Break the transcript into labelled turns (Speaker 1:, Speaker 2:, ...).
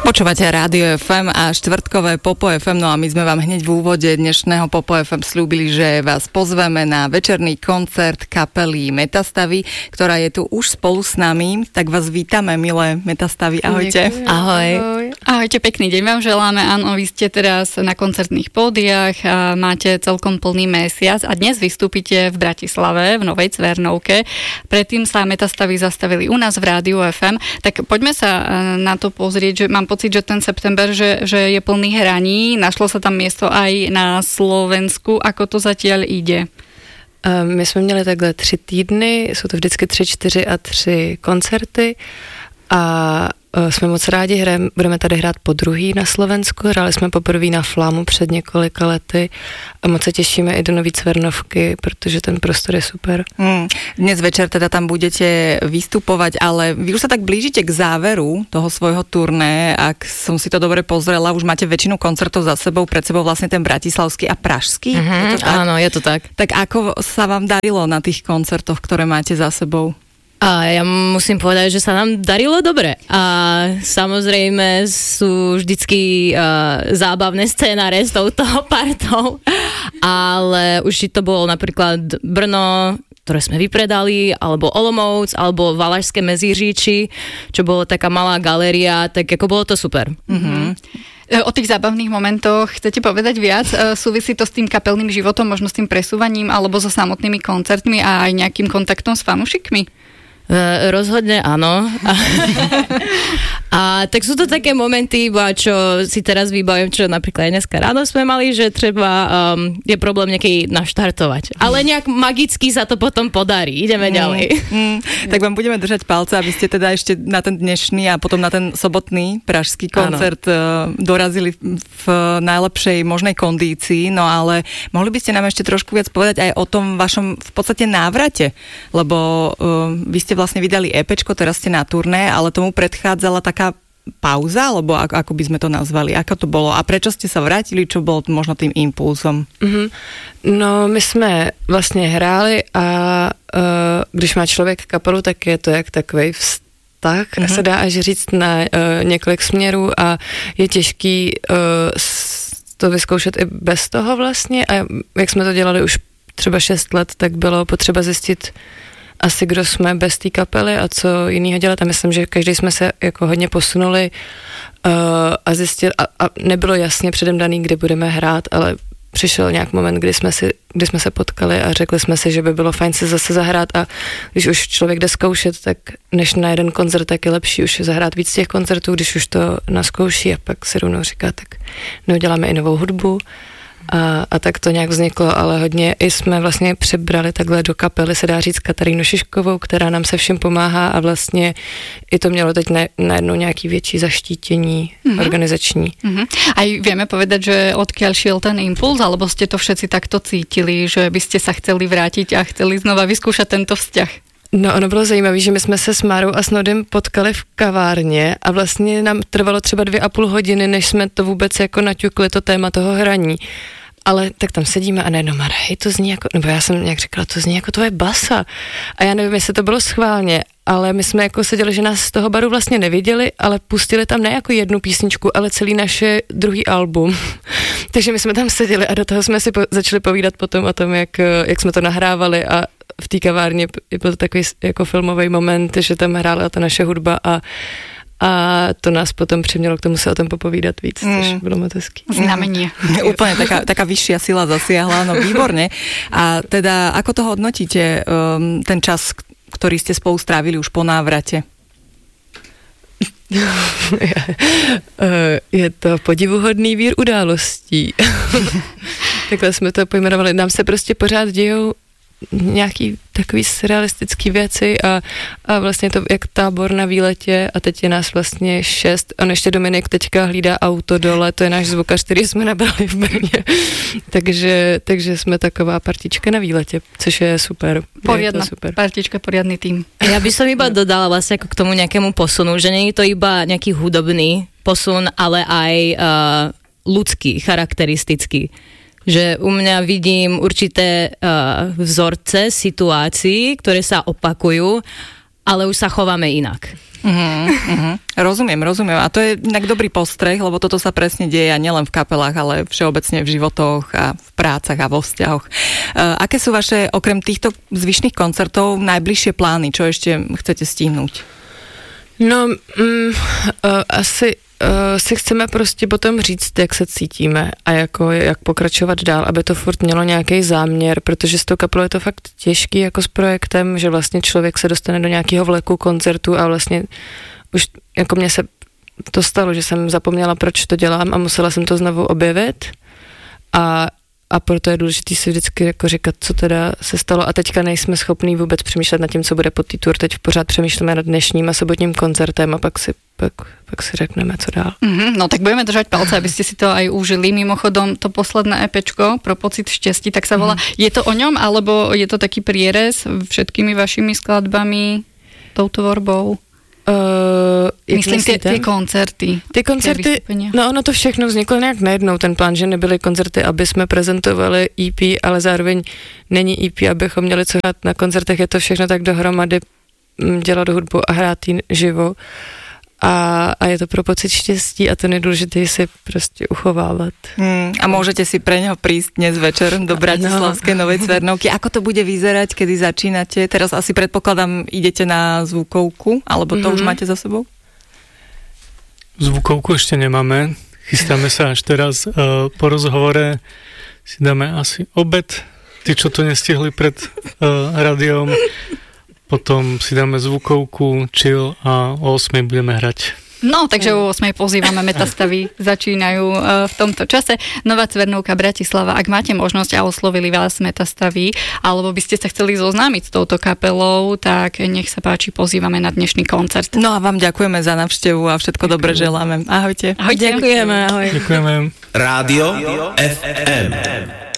Speaker 1: Počúvate Rádio FM a štvrtkové Popo FM, no a my sme vám hneď v úvode dnešného Popo FM slúbili, že vás pozveme na večerný koncert kapely Metastavy, ktorá je tu už spolu s nami. Tak vás vítame, milé Metastavy, ahojte.
Speaker 2: Ďakujem. Ahoj.
Speaker 3: Ahojte, pekný deň vám želáme. Áno, vy ste teraz na koncertných pódiách a máte celkom plný mesiac a dnes vystúpite v Bratislave, v Novej Cvernovke. Predtým sa Metastavy zastavili u nás v Rádiu FM. Tak poďme sa na to pozrieť, že mám pocit, že ten september, že je plný hraní. Našlo sa tam miesto aj na Slovensku. Ako to zatiaľ ide?
Speaker 2: My jsme měli takhle 3 týdny, jsou to vždycky 3, 4 a 3 koncerty a jsme moc rádi, budeme tady hrát po druhý na Slovensku, hráli jsme poprvé na Flamu před několika lety a moc se těšíme i do Nový Cvernovky, protože ten prostor je super.
Speaker 1: Dnes večer teda tam budete vystupovať, ale vy už sa tak blížite k záveru toho svojho turné, ak som si to dobre pozrela, už máte väčšinu koncertov za sebou, pred sebou vlastne ten bratislavský a pražský.
Speaker 2: Je to tak? Áno, je to tak.
Speaker 1: Tak ako sa vám darilo na tých koncertoch, ktoré máte za sebou?
Speaker 4: A ja musím povedať, že sa nám darilo dobre. A samozrejme sú vždycky zábavné scénáre s touto partou, ale už to bolo napríklad Brno, ktoré sme vypredali, alebo Olomouc, alebo Valašské Meziříčí, čo bolo taká malá galéria, tak ako bolo to super.
Speaker 3: O tých zábavných momentoch chcete povedať viac? Súvisí to s tým kapelným životom, možno s tým presúvaním, alebo so samotnými koncertmi a aj nejakým kontaktom s fanúšikmi?
Speaker 4: Rozhodne áno. A tak sú to také momenty, čo si teraz vybavím, čo napríklad aj dneska ráno sme mali, že treba je problém nejaký naštartovať. Ale nejak magicky sa to potom podarí. Ideme ďalej.
Speaker 1: Tak vám budeme držať palce, aby ste teda ešte na ten dnešný a potom na ten sobotný pražský koncert dorazili v najlepšej možnej kondícii. No ale mohli by ste nám ešte trošku viac povedať aj o tom vašom v podstate návrate, lebo vy ste vlastne vydali EPčko, teraz ste na turné, ale tomu predchádzala taká pauza, alebo ako by sme to nazvali? Ako to bolo? A prečo ste sa vrátili? Čo bolo možno tým impulsom?
Speaker 2: No, my jsme vlastně hráli a když má člověk kapelu, tak je to jak takovej vztah, se dá až říct na několik směrů a je těžký to vyzkoušet i bez toho vlastně a jak jsme to dělali už třeba 6 let, tak bylo potřeba zjistit asi kdo jsme bez té kapely a co jinýho dělat a myslím, že každý jsme se jako hodně posunuli a zjistili a nebylo jasně předem daný, kde budeme hrát, ale přišel nějak moment, kdy jsme se potkali a řekli jsme si, že by bylo fajn se zase zahrát a když už člověk jde zkoušet, tak než na jeden koncert, tak je lepší už zahrát víc těch koncertů, když už to naskouší a pak si rovnou říká, tak uděláme i novou hudbu. A tak to nějak vzniklo, ale hodně i jsme vlastně přebrali takhle do kapely, se dá říct, Katarínu Šiškovou, která nám se všem pomáhá a vlastně i to mělo teď najednou nějaký větší zaštítění organizační.
Speaker 3: Aj vieme povedať, že odkiaľ šiel ten impuls, alebo ste to všetci takto cítili, že by ste sa chceli vrátiť a chceli znova vyskúšať tento vzťah?
Speaker 2: No, ono bylo zajímavé, že my jsme se s Márou a Snodem potkali v kavárně a vlastně nám trvalo třeba 2,5 hodiny, než jsme to vůbec jako naťukli, to téma toho hraní. Ale tak tam sedíme a najednou Mara, hej, to zní jako, nebo já jsem nějak říkala, to zní jako tvoje basa. A já nevím, jestli to bylo schválně, ale my jsme jako seděli, že nás z toho baru vlastně neviděli, ale pustili tam ne jako jednu písničku, ale celý naše druhý album. Takže my jsme tam seděli a do toho jsme si začali povídat potom o tom, jak jsme to nahrávali a v té kavárně byl takový jako filmový moment, že tam hrála ta naše hudba a to nás potom přimělo k tomu se o tom popovídat víc, což bylo moc hezký.
Speaker 3: Znamenie.
Speaker 1: Úplne taká vyššia sila zasiahla, no výborne. A teda, ako to hodnotíte, ten čas, ktorý ste spolu strávili už po návrate?
Speaker 2: Je to podivuhodný vír událostí. Takhle jsme to pojmenovali. Nám se prostě pořád dějou nějaký takový surrealistický věci a vlastně to jak tábor na výletě a teď je nás vlastně 6. On ještě Dominik teďka hlídá auto dole, to je náš zvukař, který jsme nabrali v Brně. takže jsme taková partička na výletě, což je super.
Speaker 3: Poriadna
Speaker 2: super.
Speaker 3: partička, poriadny tým.
Speaker 4: Ja by som iba dodala vlastne ako k tomu nejakému posunu, že nie je to iba nejaký hudobný posun, ale aj ľudský, charakteristický. Že u mňa vidím určité vzorce situácií, ktoré sa opakujú, ale už sa chováme inak.
Speaker 1: Rozumiem. A to je inak dobrý postreh, lebo toto sa presne deje nielen v kapelách, ale všeobecne v životoch a v prácach a vo vzťahoch. Aké sú vaše, okrem týchto zvyšných koncertov, najbližšie plány? Čo ešte chcete stihnúť?
Speaker 2: No, asi si chceme prostě potom říct, jak se cítíme a jak pokračovat dál, aby to furt mělo nějaký záměr, protože s tou kapelou je to fakt těžký jako s projektem, že vlastně člověk se dostane do nějakého vleku koncertu a vlastně už jako mně se to stalo, že jsem zapomněla, proč to dělám a musela jsem to znovu objevit a proto je důležité si vždycky jako říkat, co teda se stalo a teďka nejsme schopní vůbec přemýšlet nad tím, co bude po té tour. Teď pořád přemýšlíme nad dnešním a sobotním koncertem a pak si řekneme, co dál.
Speaker 3: No tak budeme držať palce, aby ste si to aj užili. Mimochodom, to posledné EPčko Pro pocit šťastí, tak sa volá. Je to o ňom, alebo je to taký prierez všetkými vašimi skladbami, tou tvorbou? Myslím ty koncerty.
Speaker 2: Ty koncerty, no ono to všechno vzniklo nějak najednou, ten plán, že nebyly koncerty, aby jsme prezentovali EP, ale zároveň není EP, abychom měli co hrát na koncertech, je to všechno tak dohromady, dělat hudbu a hrát jí živo. A je to pro pocit štěstí a to nejdůležitější si prostě uchovávat.
Speaker 1: A môžete si pre neho prísť dnes večer do Bratislavskej Novej Cvernovky. Ako to bude vyzerať, kedy začínate? Teraz asi predpokladám, idete na zvukovku, alebo to už máte za sebou?
Speaker 5: Zvukovku ešte nemáme. Chystáme sa až teraz. Po rozhovore si dáme asi obed. Tí, čo to nestihli pred rádiom, potom si dáme zvukovku, chill a o 8 budeme hrať.
Speaker 3: No, takže o 8 pozývame, Metastavy začínajú v tomto čase. Nová Cvernovka Bratislava, ak máte možnosť a oslovili vás Metastavy, alebo by ste sa chceli zoznámiť s touto kapelou, tak nech sa páči, pozývame na dnešný koncert.
Speaker 1: No a vám ďakujeme za návštevu a všetko dobre želáme. Ahojte.
Speaker 2: Ďakujeme, ahoj.
Speaker 5: Ďakujeme.
Speaker 6: Rádio FM.